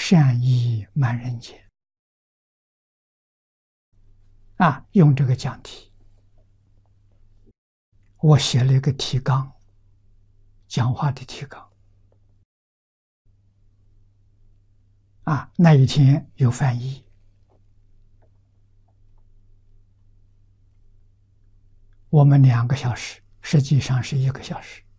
善意满人间啊，用这个讲题，我写了一个提纲，讲话的提纲啊，那一天有翻译，我们2个小时，实际上是1个小时。